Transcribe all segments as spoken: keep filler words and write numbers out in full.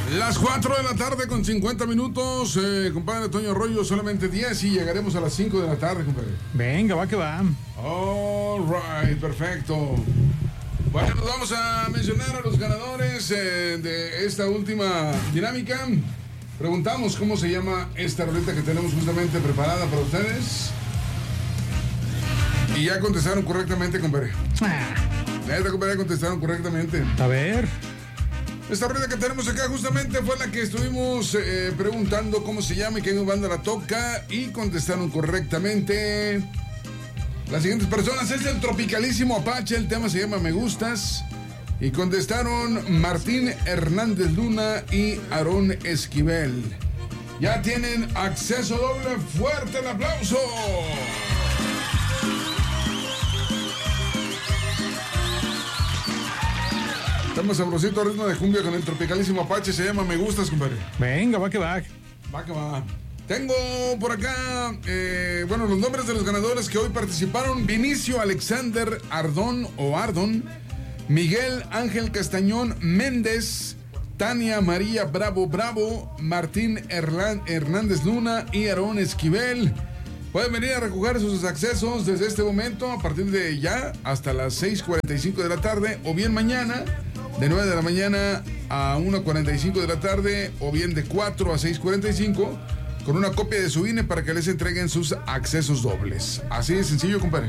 Las cuatro de la tarde con cincuenta minutos, eh, compadre Toño Arroyo, solamente diez y llegaremos a las cinco de la tarde, compadre. Venga, va que va. All right, perfecto. Bueno, nos vamos a mencionar a los ganadores eh, de esta última dinámica. Preguntamos cómo se llama esta roleta que tenemos justamente preparada para ustedes. Y ya contestaron correctamente, compadre. Ah. Neta, compadre, contestaron correctamente. A ver. Esta roleta que tenemos acá justamente fue la que estuvimos eh, preguntando cómo se llama y qué banda la toca, y contestaron correctamente las siguientes personas. Es el Tropicalísimo Apache, el tema se llama Me Gustas, y contestaron Martín Hernández Luna y Aarón Esquivel. Ya tienen acceso doble. ¡Fuerte el aplauso! Estamos sabrosito, ritmo de cumbia con el Tropicalísimo Apache, se llama Me Gustas, compadre. Venga, va que va. Va que va. Tengo por acá, eh, bueno, los nombres de los ganadores que hoy participaron: Vinicio Alexander Ardón o Ardón, Miguel Ángel Castañón Méndez, Tania María Bravo Bravo, Martín Herlán, Hernández Luna y Aarón Esquivel. Pueden venir a recoger sus accesos desde este momento, a partir de ya, hasta las seis cuarenta y cinco de la tarde, o bien mañana, de nueve de la mañana a una cuarenta y cinco de la tarde, o bien de cuatro a seis cuarenta y cinco, con una copia de su I N E para que les entreguen sus accesos dobles. Así de sencillo, compadre.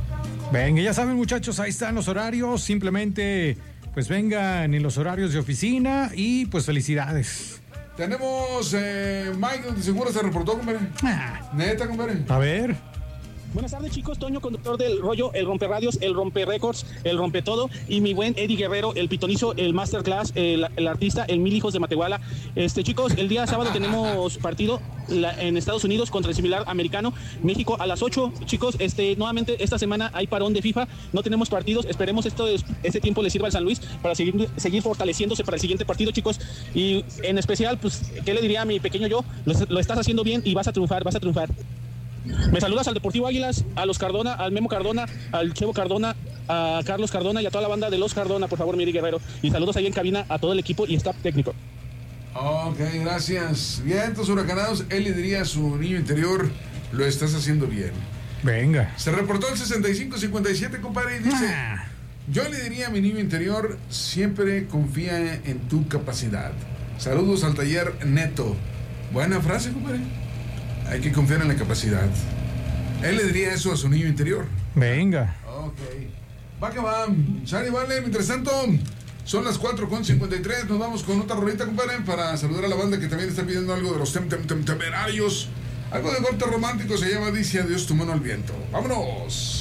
Venga, ya saben, muchachos, ahí están los horarios. Simplemente, pues vengan en los horarios de oficina y pues felicidades. Tenemos eh, Michael de Seguro, se reportó, compadre. Ah. Neta, compadre. A ver. Buenas tardes, chicos. Toño, conductor del rollo, el rompe radios, el rompe récords, el rompe todo, y mi buen Eddie Guerrero, el pitonizo, el masterclass, el, el artista, el mil hijos de Matehuala. Este, chicos, el día sábado tenemos partido la, en Estados Unidos contra el similar americano, México a las ocho. Chicos, este, nuevamente esta semana hay parón de FIFA, no tenemos partidos. Esperemos esto este tiempo le sirva al San Luis para seguir, seguir fortaleciéndose para el siguiente partido, chicos. Y en especial, pues, ¿qué le diría a mi pequeño yo? Lo, lo estás haciendo bien y vas a triunfar, vas a triunfar. Me saludas al Deportivo Águilas, a los Cardona, al Memo Cardona, al Chevo Cardona, a Carlos Cardona y a toda la banda de los Cardona, por favor, Miri Guerrero. Y saludos ahí en cabina a todo el equipo y staff técnico. Ok, gracias. Vientos huracanados, él le diría a su niño interior: lo estás haciendo bien. Venga. Se reportó el sesenta y cinco cincuenta y siete, compadre, y dice: Ah. yo le diría a mi niño interior, siempre confía en tu capacidad. Saludos al taller Neto. Buena frase, compadre. Hay que confiar en la capacidad. Él le diría eso a su niño interior. Venga. Ok. Va que va. Sari, vale. Mientras tanto, son las cuatro con cincuenta y tres. Nos vamos con otra rolita, compadre, para saludar a la banda que también está pidiendo algo de los tem, tem, tem, temerarios. Algo de corte romántico, se llama Dice Adiós tu mano al viento. ¡Vámonos!